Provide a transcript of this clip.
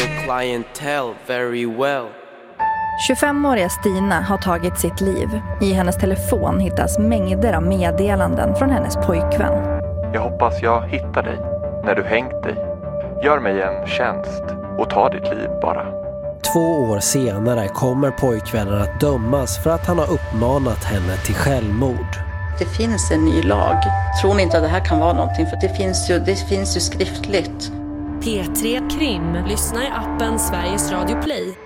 the clientele very well. 25-åriga Stina har tagit sitt liv. I hennes telefon hittas mängder av meddelanden från hennes pojkvän. Jag hoppas jag hittar dig när du hängt dig. Gör mig en tjänst och ta ditt liv bara. 2 år senare kommer pojkvännen att dömas för att han har uppmanat henne till självmord. Det finns en ny lag. Tror ni inte att det här kan vara någonting? För det finns ju skriftligt. P3 Krim. Lyssna i appen Sveriges Radio Play.